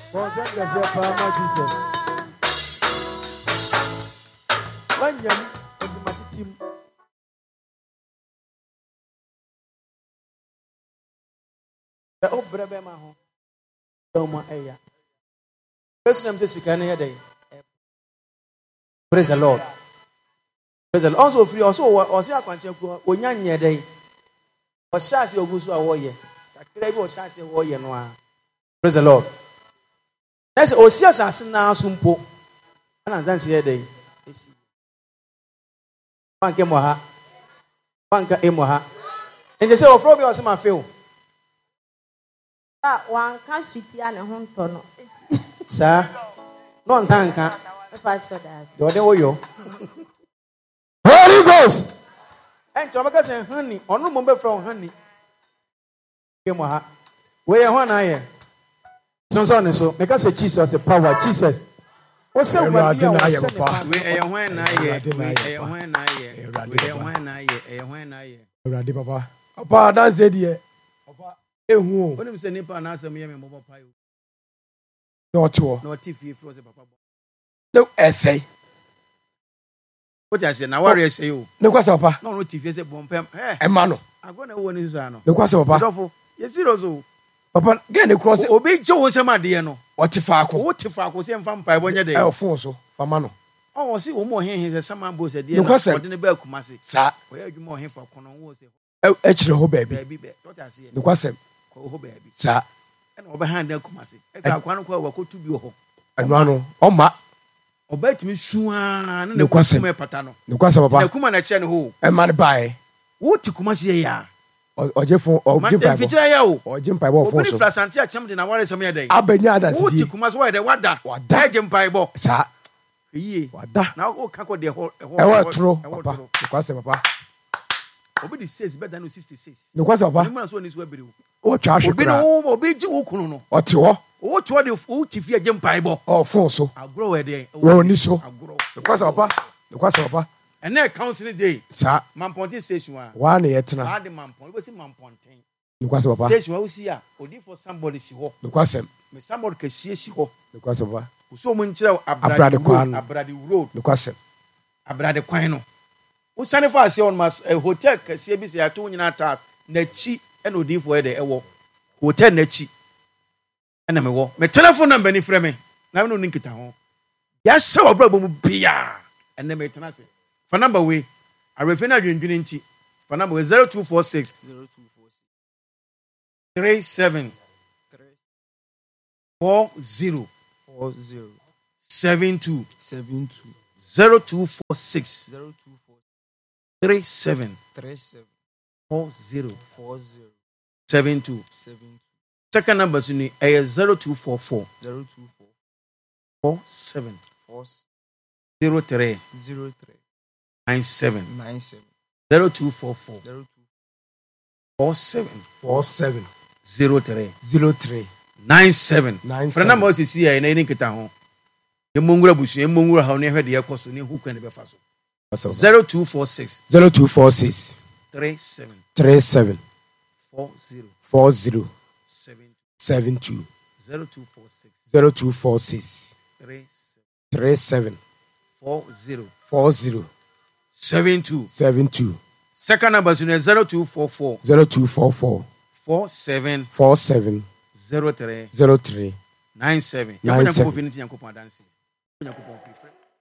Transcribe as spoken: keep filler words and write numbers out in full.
Bonjour, Jesus, Papa Jesus. When you is my team. The old brother Maho. Doma Aya. First name says Sikana day. Praise the Lord. Praise the Lord. Also free, also, or say, I can't check when you're day. Or Shasi Ogusu Awoye. Crave or Shasi Oye Noir. Praise the Lord. That's Osias as now Sumpo. And I dance here day. Banka Moha. Banka Emoha. And they say, oh, Frobby was my feel. One can't sit here and a home tono. Sir, no tanka. If I said that, you're the Oyo. Holy Ghost. And Chamakas and honey, or no member from honey. Emoha. Where one I am. So, so, so, because Jesus the power, Jesus. What's up, my dear? When I am, when I am, when I am, when I am. Ready, Papa. Papa, that's it, yeah. Papa, eh, who? When you say Nipa and answer me, I'm mobile pie. No, two. No, T V, frozen papa. No essay. What I say now, what I say you? No, what's Papa? No, no, T V, say, Bompem, eh, Emmanuel. I'm going to win his honor. No, what's Papa? Yes, zero. Papa, get across it. Obey Joe, some idea, no. What if I could? What if I could send vampire when you're there? Oh, for so, Famano. Oh, see, one more here is some man boss at the No, end what's of the Bell Kumasi. Sir, where you more here for Conon was oh, actually, oh, baby. Baby, what I see. No, what's it? Oh, baby. Sir, and overhand the Kumasi. If I can't go to be home. And one, oh, ma. Obey me soon, and the question, Patano. No, what's Papa? Come on, a channel who. And man, buy. What to Kumasi ya? Or Jeff or Jim Pipe. Or Jim Pipe or Force. Flasantia chumped in a warrior some day. Abenya, what to Kumas, why the water? What that Jim Pipe? Sir, ye, what that? Now, oh, Kako, the whole. I want true, Papa. Because Papa. Obedi says better than sixty-six. No, what's Papa? No one is where you. Oh, Chash, Obedi, oh, Obedi, Okuno. What you? What what if Utifia Jim Pipe? Oh, for so. I'll grow a day. Well, Niso. I'll grow. Because Papa. Because Papa. And then counseling day. Sir, Mamponti station one. One yet now. I demand point. What's in Mamponti? Because Papa. Station who see ya. Odi for somebody see ho. Because him. Me somebody can see see ho. Because Papa. So much abrade kwan. Abrade road. Because him. Abrade kwan no. Usane for ase on mas a hotel kase bi se ato nyina tas na chi e no di for e de e wo. Hotel na chi. E na me wo. Me telephone number ni frɛ me. Na me no nkita ho. Ya se obra bom bia. And then me tena se. For number we. I refer na dwendwene nchi. For number zero two four six three seven four zero four zero seven two seven two zero two four six zero two four three seven three seven four zero four zero seven two. seven two. Second number is zero two four four zero two four four seven four zero three zero three nine seven nine seven zero two four four zero two four seven four seven zero three zero three nine seven. nine For number is here in any kita ho. The mongura bushi, the mongura how near the aircost, who can be fast. Zero two four six zero two four six three seven three seven four zero four zero seven seven two zero two four six zero two four six three three seven four zero four zero seven two seven two. Second number is zero two four four zero two four four four seven four seven zero three zero three nine seven. nine seven.